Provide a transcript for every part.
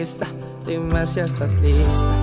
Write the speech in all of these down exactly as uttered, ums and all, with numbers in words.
Dime si estás lista.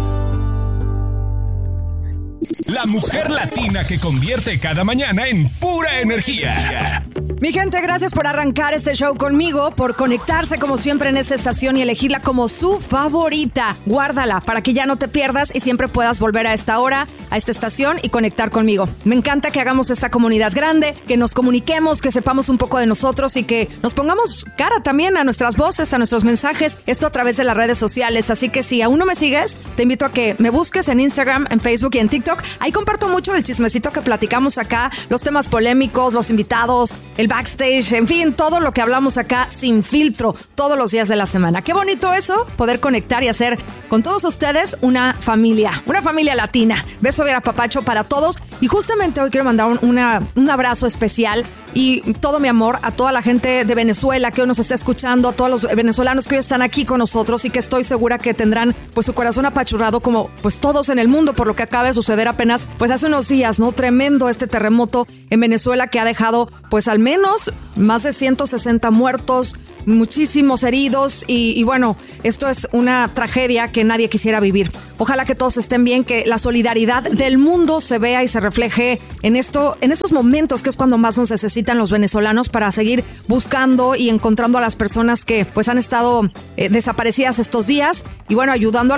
La mujer latina que convierte cada mañana en pura energía. Mi gente, gracias por arrancar este show conmigo, por conectarse como siempre en esta estación y elegirla como su favorita. Guárdala para que ya no te pierdas y siempre puedas volver a esta hora, a esta estación y conectar conmigo. Me encanta que hagamos esta comunidad grande, que nos comuniquemos, que sepamos un poco de nosotros y que nos pongamos cara también a nuestras voces, a nuestros mensajes. Esto a través de las redes sociales. Así que si aún no me sigues, te invito a que me busques en Instagram, en Facebook y en TikTok. Ahí comparto mucho el chismecito que platicamos acá, los temas polémicos, los invitados, el backstage, en fin, todo lo que hablamos acá sin filtro todos los días de la semana. Qué bonito eso, poder conectar y hacer con todos ustedes una familia, una familia latina. Beso y apapacho para todos. Y justamente hoy quiero mandar un, una, un abrazo especial y todo mi amor a toda la gente de Venezuela que hoy nos está escuchando, a todos los venezolanos que hoy están aquí con nosotros y que estoy segura que tendrán pues su corazón apachurrado como pues todos en el mundo por lo que acaba de suceder apenas pues hace unos días, ¿no? Tremendo este terremoto en Venezuela que ha dejado pues al menos más de ciento sesenta muertos, muchísimos heridos y, y bueno, esto es una tragedia que nadie quisiera vivir. Ojalá que todos estén bien, que la solidaridad del mundo se vea y se refleje en esto, en estos momentos que es cuando más nos necesitan los venezolanos para seguir buscando y encontrando a las personas que pues han estado eh, desaparecidas estos días y bueno, ayudando a